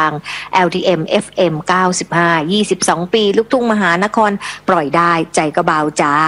าง LTM FM 95 22 ปีลูกทุ่งมหานครปล่อยได้ใจก็เบาจ้า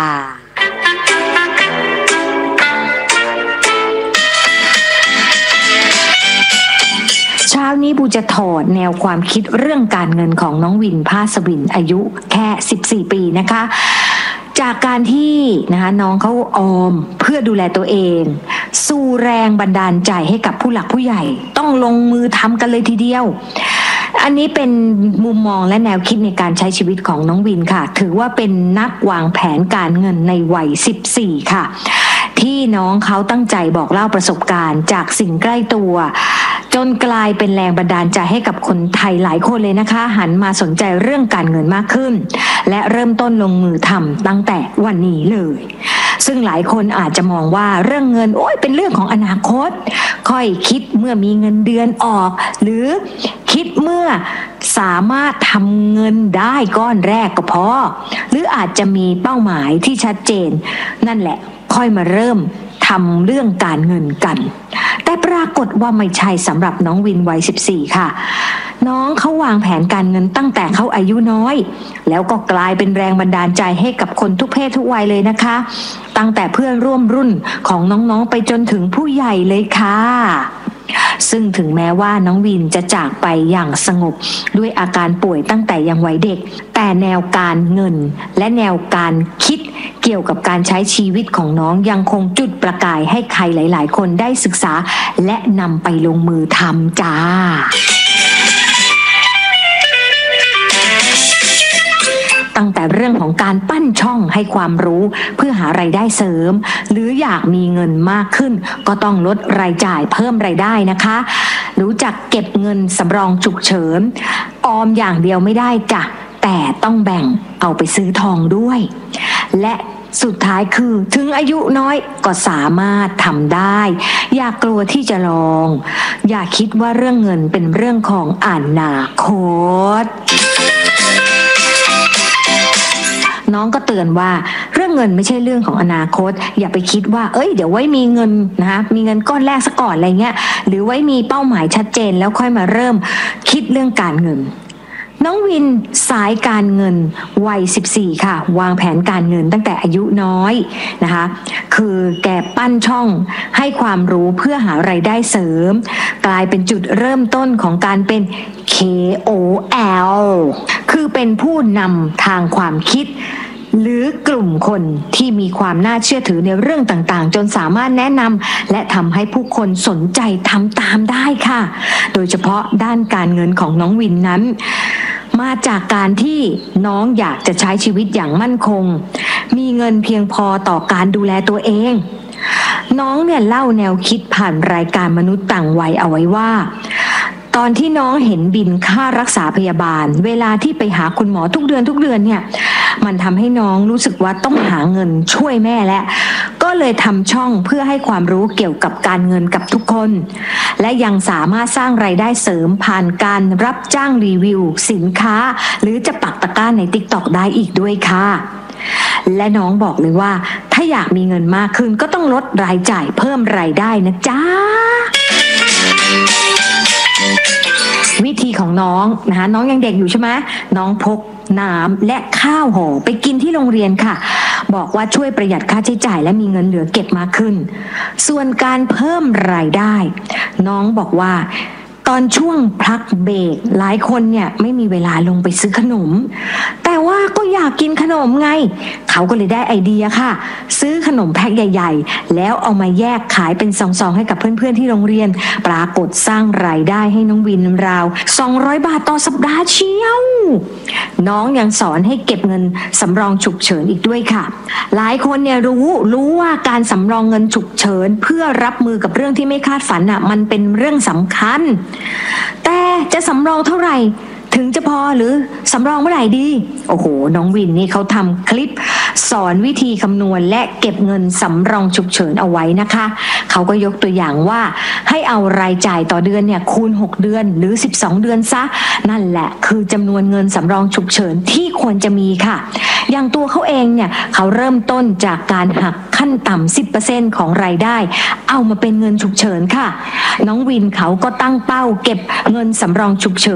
เช้านี้บูจะถอดแนวความคิดเรื่องการเงินของน้องวินภาสวินอายุแค่14ปีนะคะจากการที่นะคะน้องเขาออมเพื่อดูแลตัวเองสู่แรงบันดาลใจให้กับผู้หลักผู้ใหญ่ต้องลงมือทำกันเลยทีเดียวอันนี้เป็นมุมมองและแนวคิดในการใช้ชีวิตของน้องวินค่ะถือว่าเป็นนักวางแผนการเงินในวัย14ค่ะที่น้องเขาตั้งใจบอกเล่าประสบการณ์จากสิ่งใกล้ตัวจนกลายเป็นแรงบันดาลใจให้กับคนไทยหลายคนเลยนะคะหันมาสนใจเรื่องการเงินมากขึ้นและเริ่มต้นลงมือทำตั้งแต่วันนี้เลยซึ่งหลายคนอาจจะมองว่าเรื่องเงินเป็นเรื่องของอนาคตค่อยคิดเมื่อมีเงินเดือนออกหรือคิดเมื่อสามารถทำเงินได้ก้อนแรกก็พอหรืออาจจะมีเป้าหมายที่ชัดเจนนั่นแหละค่อยมาเริ่มทำเรื่องการเงินกันแต่ปรากฏว่าไม่ใช่สำหรับน้องวินวัย14ค่ะน้องเขาวางแผนการเงินตั้งแต่เขาอายุน้อยแล้วก็กลายเป็นแรงบันดาลใจให้กับคนทุกเพศทุกวัยเลยนะคะตั้งแต่เพื่อนร่วมรุ่นของน้องๆไปจนถึงผู้ใหญ่เลยค่ะซึ่งถึงแม้ว่าน้องวินจะจากไปอย่างสงบด้วยอาการป่วยตั้งแต่ยังวัยเด็กแต่แนวการเงินและแนวการคิดเกี่ยวกับการใช้ชีวิตของน้องยังคงจุดประกายให้ใครหลายๆคนได้ศึกษาและนำไปลงมือทำจ้าตั้งแต่เรื่องของการปั้นช่องให้ความรู้เพื่อหารายได้เสริมหรืออยากมีเงินมากขึ้นก็ต้องลดรายจ่ายเพิ่มรายได้นะคะรู้จักเก็บเงินสำรองฉุกเฉินออมอย่างเดียวไม่ได้จ้ะแต่ต้องแบ่งเอาไปซื้อทองด้วยและสุดท้ายคือถึงอายุน้อยก็สามารถทำได้อย่ากลัวที่จะลองอย่าคิดว่าเรื่องเงินเป็นเรื่องของอนาคตน้องก็เตือนว่าเรื่องเงินไม่ใช่เรื่องของอนาคตอย่าไปคิดว่าเดี๋ยวไว้มีเงินนะคะมีเงินก้อนแรกซะก่อนอะไรเงี้ยหรือไว้มีเป้าหมายชัดเจนแล้วค่อยมาเริ่มคิดเรื่องการเงินน้องวินสายการเงินวัย14ค่ะวางแผนการเงินตั้งแต่อายุน้อยนะคะคือแกปั้นช่องให้ความรู้เพื่อหารายได้เสริมกลายเป็นจุดเริ่มต้นของการเป็น KOL คือเป็นผู้นำทางความคิดหรือกลุ่มคนที่มีความน่าเชื่อถือในเรื่องต่างๆจนสามารถแนะนำและทำให้ผู้คนสนใจทำตามได้ค่ะโดยเฉพาะด้านการเงินของน้องวินนั้นมาจากการที่น้องอยากจะใช้ชีวิตอย่างมั่นคงมีเงินเพียงพอต่อการดูแลตัวเองน้องเนี่ยเล่าแนวคิดผ่านรายการมนุษย์ต่างวัยเอาไว้ว่าตอนที่น้องเห็นบิลค่ารักษาพยาบาลเวลาที่ไปหาคุณหมอทุกเดือนเนี่ยมันทำให้น้องรู้สึกว่าต้องหาเงินช่วยแม่และก็เลยทำช่องเพื่อให้ความรู้เกี่ยวกับการเงินกับทุกคนและยังสามารถสร้างรายได้เสริมผ่านการรับจ้างรีวิวสินค้าหรือจะปักตะกร้าใน TikTok ได้อีกด้วยค่ะและน้องบอกเลยว่าถ้าอยากมีเงินมากขึ้นก็ต้องลดรายจ่ายเพิ่มรายได้นะจ๊ะวิธีของน้องนะคะน้องยังเด็กอยู่ใช่ไหมน้องพกน้ำและข้าวห่อไปกินที่โรงเรียนค่ะบอกว่าช่วยประหยัดค่าใช้จ่ายและมีเงินเหลือเก็บมากขึ้นส่วนการเพิ่มรายได้น้องบอกว่าตอนช่วงพักเบรกหลายคนเนี่ยไม่มีเวลาลงไปซื้อขนมแต่ว่าก็อยากกินขนมไงเขาก็เลยได้ไอเดียค่ะซื้อขนมแพ็คใหญ่ๆแล้วเอามาแยกขายเป็นซองๆให้กับเพื่อนๆที่โรงเรียนปรากฏสร้างรายได้ให้น้องวินราว200 บาทต่อสัปดาห์เชียวน้องยังสอนให้เก็บเงินสำรองฉุกเฉินอีกด้วยค่ะหลายคนเนี่ยรู้ว่าการสำรองเงินฉุกเฉินเพื่อรับมือกับเรื่องที่ไม่คาดฝันมันเป็นเรื่องสำคัญแต่จะสำรองเท่าไหร่ถึงจะพอหรือสำรองเมื่อไหร่ดีโอ้โหน้องวินนี่เขาทำคลิปสอนวิธีคำนวณและเก็บเงินสำรองฉุกเฉินเอาไว้นะคะเขาก็ยกตัวอย่างว่าให้เอารายจ่ายต่อเดือนเนี่ยคูณ6เดือนหรือ12เดือนซะนั่นแหละคือจำนวนเงินสำรองฉุกเฉินที่ควรจะมีค่ะอย่างตัวเขาเองเนี่ยเขาเริ่มต้นจากการหักขั้นต่ำ 10% ของรายได้เอามาเป็นเงินฉุกเฉินค่ะน้องวินเขาก็ตั้งเป้าเก็บเงินสำรองฉุกเฉิน